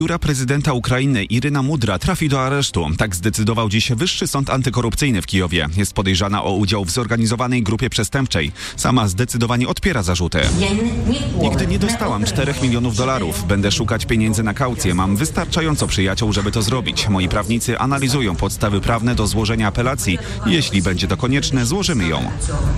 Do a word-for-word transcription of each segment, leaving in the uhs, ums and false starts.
Biura prezydenta Ukrainy Iryna Mudra trafi do aresztu. Tak zdecydował dziś Wyższy Sąd Antykorupcyjny w Kijowie. Jest podejrzana o udział w zorganizowanej grupie przestępczej. Sama zdecydowanie odpiera zarzuty. Nigdy nie dostałam czterech milionów dolarów. Będę szukać pieniędzy na kaucję. Mam wystarczająco przyjaciół, żeby to zrobić. Moi prawnicy analizują podstawy prawne do złożenia apelacji. Jeśli będzie to konieczne, złożymy ją.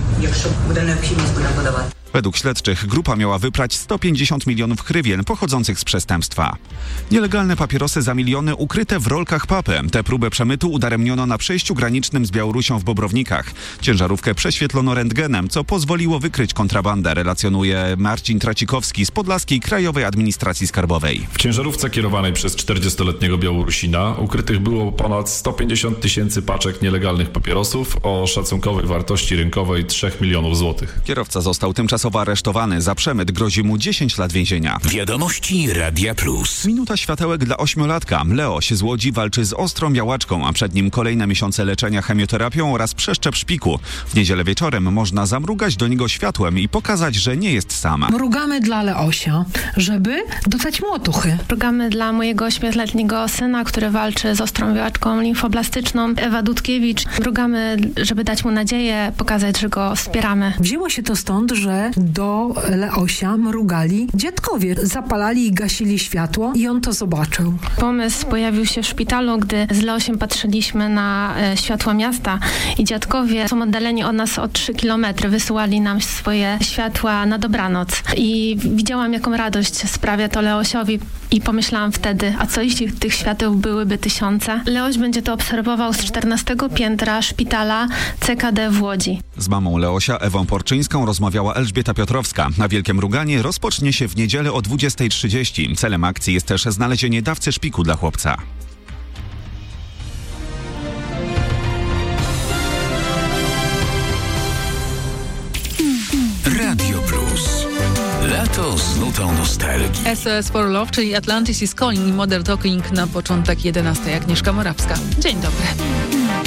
Według śledczych grupa miała wyprać sto pięćdziesiąt milionów hrywien pochodzących z przestępstwa. Nielegalne papierosy za miliony ukryte w rolkach papy. Tę próbę przemytu udaremniono na przejściu granicznym z Białorusią w Bobrownikach. Ciężarówkę prześwietlono rentgenem, co pozwoliło wykryć kontrabandę, relacjonuje Marcin Tracikowski z Podlaskiej Krajowej Administracji Skarbowej. W ciężarówce kierowanej przez czterdziestoletniego Białorusina ukrytych było ponad sto pięćdziesiąt tysięcy paczek nielegalnych papierosów o szacunkowej wartości rynkowej trzech milionów złotych. Kierowca został tymczasowo aresztowany. Za przemyt grozi mu dziesięć lat więzienia. Wiadomości Radia Plus. Minuta światełek dla ośmiolatka. Leoś z Łodzi walczy z ostrą białaczką, a przed nim kolejne miesiące leczenia chemioterapią oraz przeszczep szpiku. W niedzielę wieczorem można zamrugać do niego światłem i pokazać, że nie jest sama. Mrugamy dla Leosia, żeby dodać mu otuchy. Mrugamy dla mojego ośmioletniego syna, który walczy z ostrą białaczką limfoblastyczną, Ewa Dudkiewicz. Mrugamy, żeby dać mu nadzieję, pokazać, że go wspieramy. Wzięło się to stąd, że do Leosia mrugali dziadkowie. Zapalali i gasili światło i on to zobaczył. Pomysł pojawił się w szpitalu, gdy z Leosiem patrzyliśmy na e, światła miasta i dziadkowie są oddaleni od nas o trzy kilometry. Wysyłali nam swoje światła na dobranoc. I widziałam, jaką radość sprawia to Leosiowi i pomyślałam wtedy, a co jeśli tych świateł byłyby tysiące? Leoś będzie to obserwował z czternastego piętra szpitala C K D w Łodzi. Z mamą Leosia, Ewą Porczyńską, rozmawiała Elżbieta Piotrowska. Na wielkie mruganie rozpocznie się w niedzielę o dwudziestej trzydzieści. Celem akcji jest też znalezienie dawcy szpiku dla chłopca. Radio Plus. Lato z nutą nostalgii. S O S for Love, czyli Atlantis is Calling i Modern Talking na początek jedenastej. Agnieszka Morawska. Dzień dobry.